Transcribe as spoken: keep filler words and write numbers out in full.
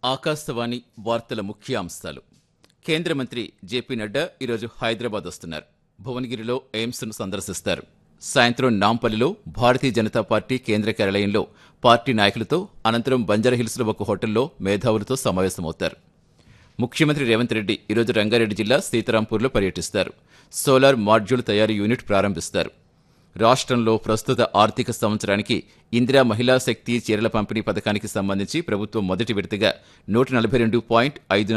ఆకాశవాణి వార్తల ముఖ్యాంశాలు. కేంద్ర మంత్రి జేపీ నడ్డా ఈరోజు హైదరాబాద్ వస్తున్నారు. భువనగిరిలో ఎయిమ్స్ను సందర్శిస్తారు. సాయంత్రం నాంపల్లిలో భారతీయ జనతా పార్టీ కేంద్ర కార్యాలయంలో పార్టీ నాయకులతో, అనంతరం బంజారాహిల్స్లో ఒక హోటల్లో మేధావులతో సమావేశమవుతారు. ముఖ్యమంత్రి రేవంత్ రెడ్డి ఈరోజు రంగారెడ్డి జిల్లా సీతారాంపూర్లో పర్యటిస్తారు. సోలార్ మాడ్యూల్ తయారీ యూనిట్ ప్రారంభిస్తారు. రాష్ట్రంలో ప్రస్తుత ఆర్థిక సంవత్సరానికి ఇందిరా మహిళా శక్తి చీరల పంపిణీ పథకానికి సంబంధించి ప్రభుత్వం మొదటి విడతగా నూట నలభై రెండు పాయింట్ ఐదు